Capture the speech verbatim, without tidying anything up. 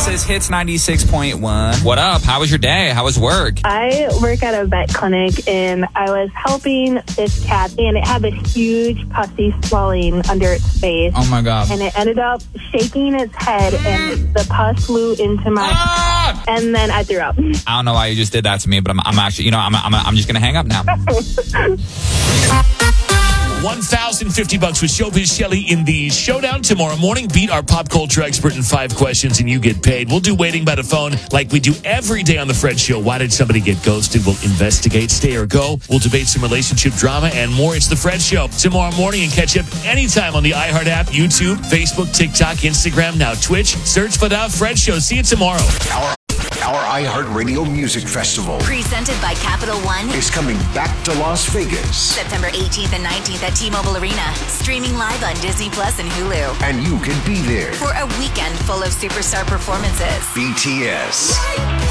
This is Hits ninety-six point one. What up? How was your day? How was work? I work at a vet clinic, and I was helping this cat, and it had this huge pussy swelling under its face. Oh, my God. And it ended up shaking its head, and the pus flew into my... Ah! And then I threw up. I don't know why you just did that to me, but I'm, I'm actually, you know, I'm, I'm, I'm just going to hang up now. one thousand fifty bucks with Showbiz Shelley in the showdown tomorrow morning. Beat our pop culture expert in five questions and you get paid. We'll do waiting by the phone like we do every day on The Fred Show. Why did somebody get ghosted? We'll investigate, stay or go. We'll debate some relationship drama and more. It's The Fred Show tomorrow morning, and catch up anytime on the iHeart app, YouTube, Facebook, TikTok, Instagram, now Twitch. Search for The Fred Show. See you tomorrow. Our, our iHeartRadio Music Festival, presented by Capital One, is coming back to Las Vegas. September eighteenth and nineteenth at T-Mobile Arena. Streaming live on Disney Plus and Hulu. And you can be there For a weekend full of superstar performances. B T S,